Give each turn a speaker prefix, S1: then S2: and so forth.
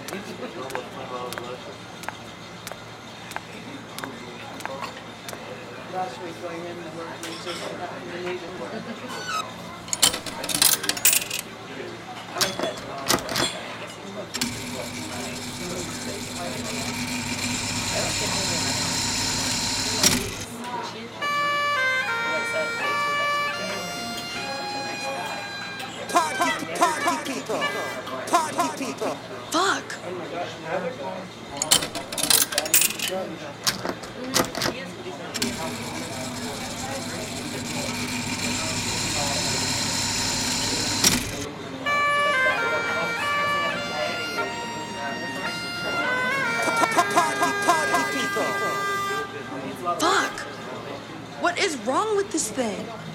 S1: Last week going in the work music and that we needed. I like that.
S2: Party people. Party people.
S3: Fuck!
S2: Party people.
S3: Fuck! What is wrong with this thing?